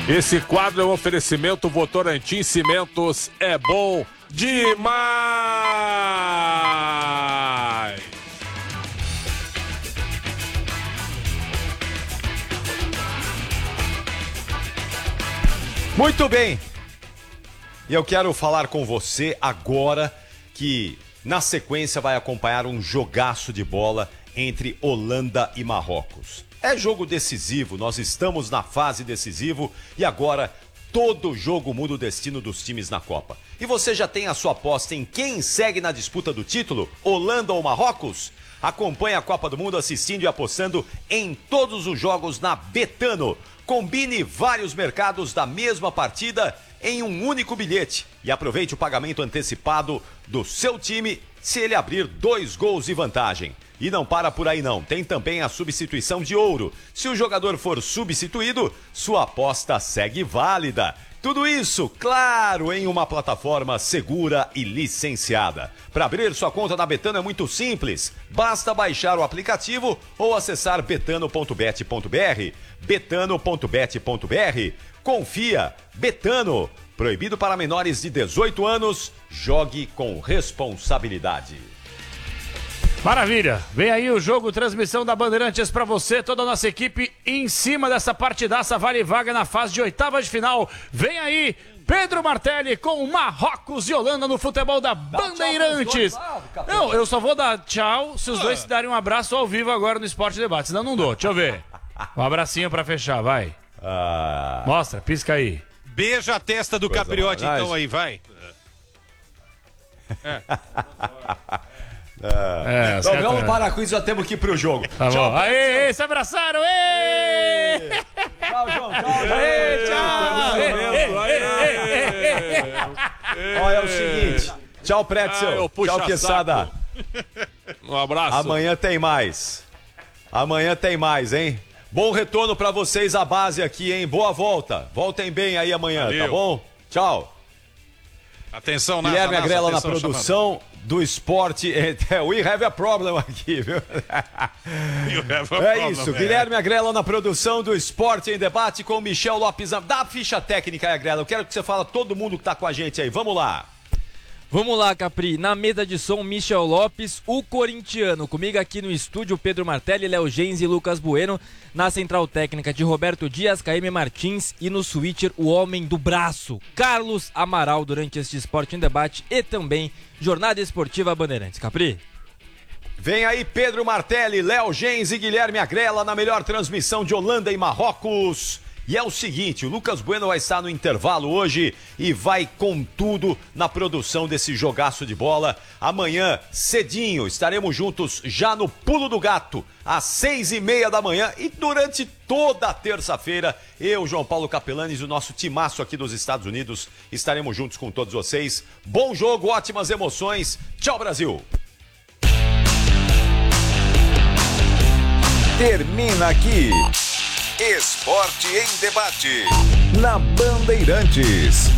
Esse quadro é um oferecimento Votorantim Cimentos, é bom demais! Muito bem! E eu quero falar com você agora que na sequência vai acompanhar um jogaço de bola entre Holanda e Marrocos. É jogo decisivo, nós estamos na fase decisiva e agora todo jogo muda o destino dos times na Copa. E você já tem a sua aposta em quem segue na disputa do título, Holanda ou Marrocos? Acompanhe a Copa do Mundo assistindo e apostando em todos os jogos na Betano. Combine vários mercados da mesma partida em um único bilhete e aproveite o pagamento antecipado do seu time se ele abrir 2 gols de vantagem. E não para por aí não, tem também a substituição de ouro. Se o jogador for substituído, sua aposta segue válida. Tudo isso, claro, em uma plataforma segura e licenciada. Para abrir sua conta na Betano é muito simples. Basta baixar o aplicativo ou acessar betano.bet.br. betano.bet.br. Confia, Betano. Proibido para menores de 18 anos. Jogue com responsabilidade. Maravilha, vem aí o jogo, transmissão da Bandeirantes pra você, toda a nossa equipe em cima dessa partidaça, vale vaga na fase de oitavas de final. Vem aí Pedro Martelli com Marrocos e Holanda no futebol da Bandeirantes. Não, eu só vou dar tchau se os dois se darem um abraço ao vivo agora no Esporte Debate, senão não dou, deixa eu ver. Um abracinho pra fechar, vai. Mostra, pisca aí. Beija a testa do Capriotti então aí, vai. Então vamos parar com isso, já temos que ir pro jogo. Tá bom. Aê, se abraçaram! Aê! Tchau, João. Tchau. Aê, tchau! Olha, é o seguinte. Tchau, Pretzel. Tchau, Quesada. Um abraço. Amanhã tem mais. Hein? Bom retorno pra vocês, a base aqui, hein? Boa volta. Voltem bem aí amanhã, Valeu. Tá bom? Tchau. Atenção, Guilherme Agrela na atenção, produção do esporte. We have a problem aqui, viu? É isso, Guilherme Agrela na produção do Esporte em Debate com Michel Lopes. Dá a ficha técnica aí, Agrela. Eu quero que você fale todo mundo que tá com a gente aí. Vamos lá. Vamos lá, Capri. Na mesa de som, Michel Lopes, o corintiano. Comigo aqui no estúdio, Pedro Martelli, Léo Gens e Lucas Bueno. Na central técnica de Roberto Dias, KM Martins. E no switcher, o homem do braço, Carlos Amaral, durante este Esporte em Debate e também Jornada Esportiva Bandeirantes. Capri? Vem aí Pedro Martelli, Léo Gens e Guilherme Agrela na melhor transmissão de Holanda e Marrocos. E é o seguinte, o Lucas Bueno vai estar no intervalo hoje e vai com tudo na produção desse jogaço de bola. Amanhã, cedinho, estaremos juntos já no Pulo do Gato, às 6:30 da manhã. E durante toda a terça-feira, eu, João Paulo Capelanes e o nosso timaço aqui dos Estados Unidos, estaremos juntos com todos vocês. Bom jogo, ótimas emoções. Tchau, Brasil! Termina aqui Esporte em Debate, na Bandeirantes.